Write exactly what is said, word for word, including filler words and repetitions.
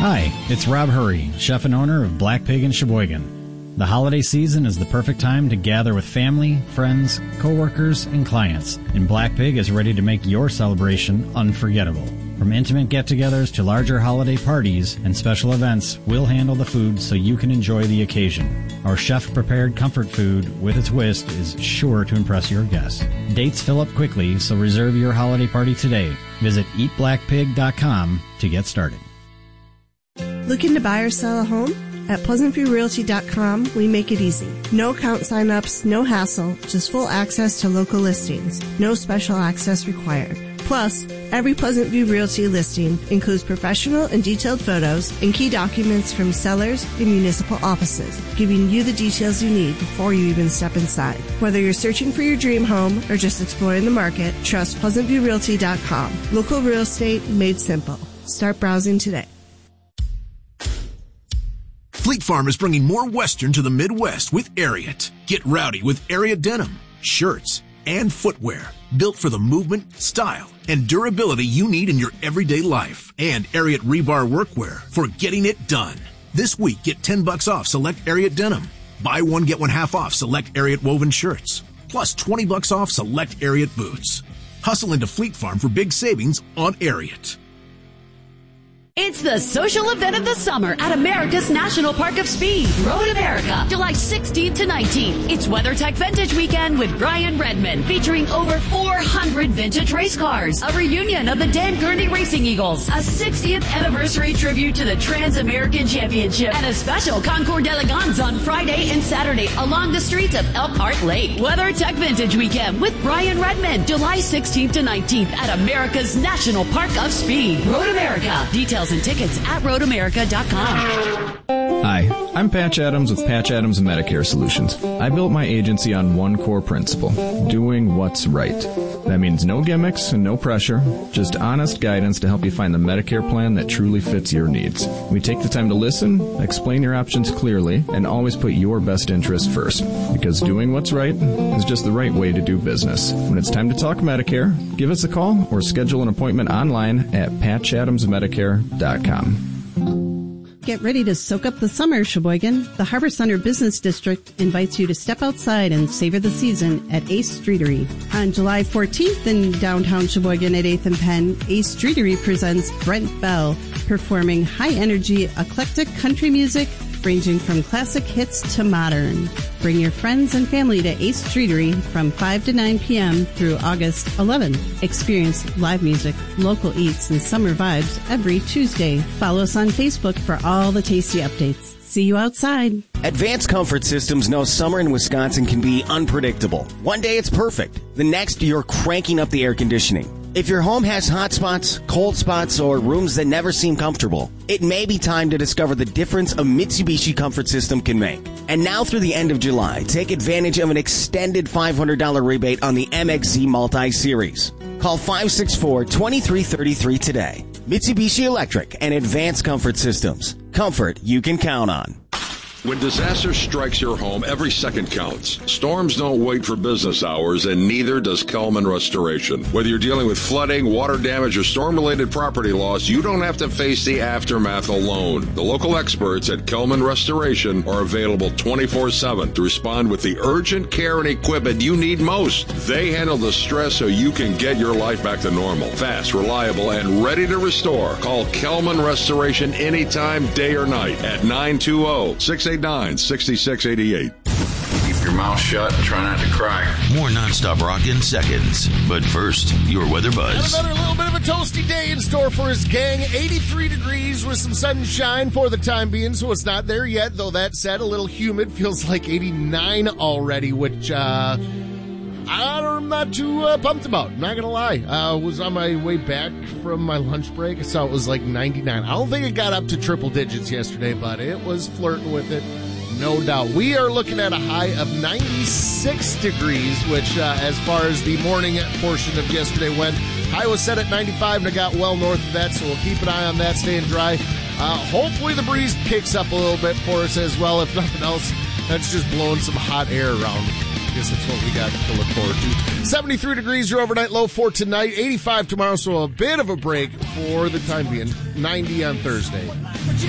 Hi, it's Rob Hurry, chef and owner of Black Pig in Sheboygan. The holiday season is the perfect time to gather with family, friends, coworkers, and clients, and Black Pig is ready to make your celebration unforgettable. From intimate get-togethers to larger holiday parties and special events, we'll handle the food so you can enjoy the occasion. Our chef-prepared comfort food with a twist is sure to impress your guests. Dates fill up quickly, so reserve your holiday party today. Visit eat black pig dot com to get started. Looking to buy or sell a home? At pleasant view realty dot com, we make it easy. No account signups, no hassle, just full access to local listings. No special access required. Plus, every Pleasant View Realty listing includes professional and detailed photos and key documents from sellers and municipal offices, giving you the details you need before you even step inside. Whether you're searching for your dream home or just exploring the market, trust pleasant view realty dot com. Local real estate made simple. Start browsing today. Fleet Farm is bringing more Western to the Midwest with Ariat. Get rowdy with Ariat denim, shirts, and footwear built for the movement, style, and durability you need in your everyday life. And Ariat rebar workwear for getting it done. This week, get ten bucks off select Ariat denim. Buy one, get one half off select Ariat woven shirts. Plus twenty bucks off select Ariat boots. Hustle into Fleet Farm for big savings on Ariat. It's the social event of the summer at America's National Park of Speed, Road America, July sixteenth to nineteenth. It's WeatherTech Vintage Weekend with Brian Redmond, featuring over four hundred vintage race cars, a reunion of the Dan Gurney Racing Eagles, a sixtieth anniversary tribute to the Trans-American Championship, and a special Concours d'Elegance on Friday and Saturday along the streets of Elkhart Lake. WeatherTech Vintage Weekend with Brian Redmond, July sixteenth to nineteenth at America's National Park of Speed, Road America. Details and tickets at road america dot com. Hi, I'm Patch Adams with Patch Adams Medicare Solutions. I built my agency on one core principle, doing what's right. That means no gimmicks and no pressure, just honest guidance to help you find the Medicare plan that truly fits your needs. We take the time to listen, explain your options clearly, and always put your best interest first. Because doing what's right is just the right way to do business. When it's time to talk Medicare, give us a call or schedule an appointment online at patch adams medicare dot com. Get ready to soak up the summer, Sheboygan. The Harbor Center Business District invites you to step outside and savor the season at Ace Streetery. On July fourteenth in downtown Sheboygan at eighth and Penn, Ace Streetery presents Brent Bell, performing high-energy, eclectic country music ranging from classic hits to modern. Bring your friends and family to Ace Streetery from five to nine p.m. through August eleventh. Experience live music, local eats, and summer vibes every Tuesday. Follow us on Facebook for all the tasty updates. See you outside. Advanced Comfort Systems knows summer in Wisconsin can be unpredictable. One day it's perfect. The next, you're cranking up the air conditioning. If your home has hot spots, cold spots, or rooms that never seem comfortable, it may be time to discover the difference a Mitsubishi Comfort System can make. And now through the end of July, take advantage of an extended five hundred dollars rebate on the M X Z Multi-Series. Call five six four, two three three three today. Mitsubishi Electric and Advanced Comfort Systems. Comfort you can count on. When disaster strikes your home, every second counts. Storms don't wait for business hours, and neither does Kelman Restoration. Whether you're dealing with flooding, water damage, or storm-related property loss, you don't have to face the aftermath alone. The local experts at Kelman Restoration are available twenty-four seven to respond with the urgent care and equipment you need most. They handle the stress so you can get your life back to normal. Fast, reliable, and ready to restore. Call Kelman Restoration anytime, day or night, at nine two zero, six eight nine, six six eight eight. Keep your mouth shut and try not to cry. More nonstop rock in seconds. But first, your weather buzz. Got another little bit of a toasty day in store for his gang. eighty-three degrees with some sunshine for the time being, so it's not there yet. Though that said, a little humid. Feels like eighty-nine already, which uh, I'm not too uh, pumped about. I'm not going to lie. I uh, was on my way back from my lunch break. I saw it was like ninety-nine. I don't think it got up to triple digits yesterday, but it was flirting with it. No doubt. We are looking at a high of ninety-six degrees, which uh, as far as the morning portion of yesterday went, high was set at ninety-five and it got well north of that, so we'll keep an eye on that, staying dry. Uh, hopefully the breeze picks up a little bit for us as well. If nothing else, that's just blowing some hot air around. guess that's what we got to look forward to. seventy-three degrees, your overnight low for tonight. eighty-five tomorrow, so a bit of a break for the time being. ninety on Thursday.